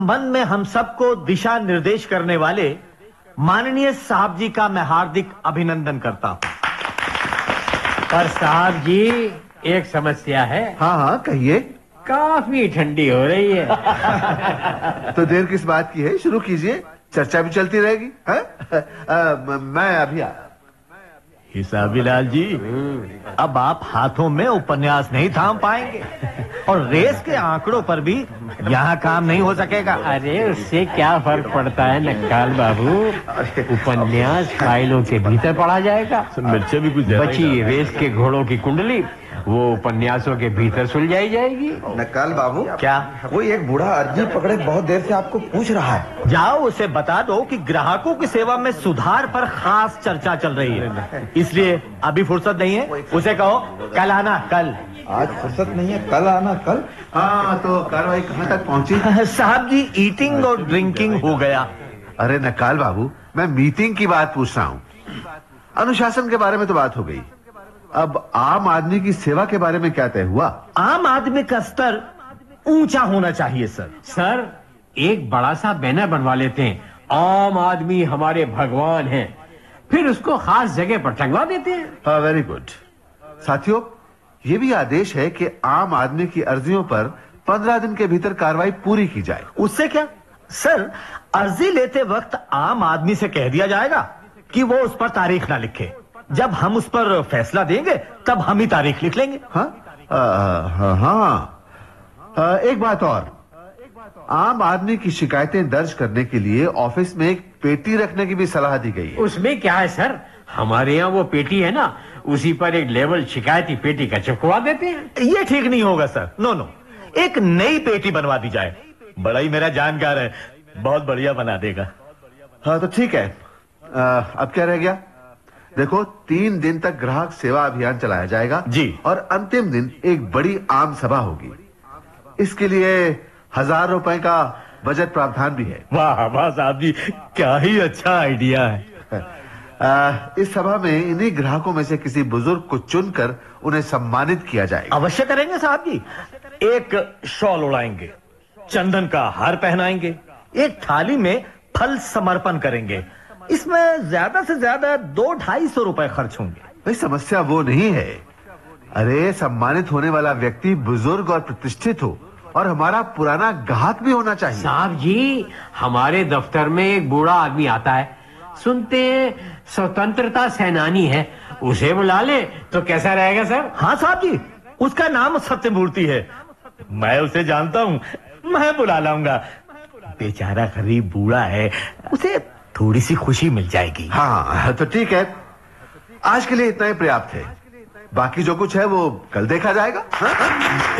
मन में हम सबको दिशा निर्देश करने वाले माननीय साहब जी का मैं हार्दिक अभिनंदन करता हूं। पर साहब जी, एक समस्या है। हाँ हाँ कहिए। काफी ठंडी हो रही है। तो देर किस बात की है, शुरू कीजिए, चर्चा भी चलती रहेगी। मैं अभी हिसाबी लाल जी, अब आप हाथों में उपन्यास नहीं थाम पाएंगे और रेस के आंकड़ों पर भी यहाँ काम नहीं हो सकेगा। अरे उससे क्या फर्क पड़ता है नक्काल बाबू, उपन्यास फाइलों के भीतर पढ़ा जाएगा। मिर्चे भी कुछ बची रेस के घोड़ों की कुंडली, वो उपन्यासों के भीतर सुलझाई जाएगी। नक्काल बाबू, क्या कोई एक बूढ़ा अर्जी पकड़े बहुत देर से आपको पूछ रहा है। जाओ उसे बता दो कि ग्राहकों की सेवा में सुधार पर खास चर्चा चल रही है, इसलिए अभी फुर्सत नहीं है। उसे कहो कल आना। कल? आज फुर्सत नहीं है, कल आना। कल? हाँ, तो कार्रवाई कहाँ तक पहुँची? साहब जी, ईटिंग और ड्रिंकिंग हो गया। अरे नक्काल बाबू, मैं मीटिंग की बात पूछ रहा हूँ। अनुशासन के बारे में तो बात हो गई, अब आम आदमी की सेवा के बारे में क्या तय हुआ? आम आदमी का स्तर ऊंचा होना चाहिए सर, एक बड़ा सा बैनर बनवा लेते हैं, आम आदमी हमारे भगवान हैं, फिर उसको खास जगह पर टंगवा देते हैं। Very good. साथियों, ये भी आदेश है कि आम आदमी की अर्जियों पर 15 दिन के भीतर कार्रवाई पूरी की जाए। उससे क्या सर, अर्जी लेते वक्त आम आदमी से कह दिया जाएगा कि वो उस पर तारीख ना लिखे। जब हम उस पर फैसला देंगे तब हम ही तारीख लिख लेंगे। एक बात और, आम आदमी की शिकायतें दर्ज करने के लिए ऑफिस में एक पेटी रखने की भी सलाह दी गई है। उसमें क्या है सर, हमारे यहाँ वो पेटी है ना, उसी पर एक लेवल शिकायती पेटी का चिपकवा देते हैं। ये ठीक नहीं होगा सर। नो, एक नई पेटी बनवा दी जाए। बड़ा ही मेरा जानकार है, बहुत बढ़िया बना देगा। हाँ तो ठीक है। अब क्या रह गया? देखो, 3 दिन तक ग्राहक सेवा अभियान चलाया जाएगा जी, और अंतिम दिन एक बड़ी आम सभा होगी। इसके लिए 1000 रुपए का बजट प्रावधान भी है। वाह वाह साहब जी, क्या ही अच्छा आइडिया है। इस सभा में इन्हीं ग्राहकों में से किसी बुजुर्ग को चुनकर उन्हें सम्मानित किया जाएगा। अवश्य करेंगे साहब जी। एक शॉल उड़ाएंगे, चंदन का हार पहनाएंगे, एक थाली में फल समर्पण करेंगे। इसमें ज्यादा से ज्यादा 200-250 रुपए खर्च होंगे। भाई, समस्या वो नहीं है। अरे, सम्मानित होने वाला व्यक्ति बुजुर्ग और प्रतिष्ठित हो और हमारा पुराना ग्राहक भी होना चाहिए। साहब जी, हमारे दफ्तर में एक बूढ़ा आदमी आता है, सुनते हैं स्वतंत्रता सेनानी है, उसे बुला ले तो कैसा रहेगा सर? हाँ साहब जी, उसका नाम सत्यमूर्ति है। मैं उसे जानता हूँ, मैं बुला लाऊंगा। बेचारा गरीब बूढ़ा है, उसे थोड़ी सी खुशी मिल जाएगी। हाँ तो ठीक है, आज के लिए इतना ही पर्याप्त है। बाकी जो कुछ है वो कल देखा जाएगा। हाँ?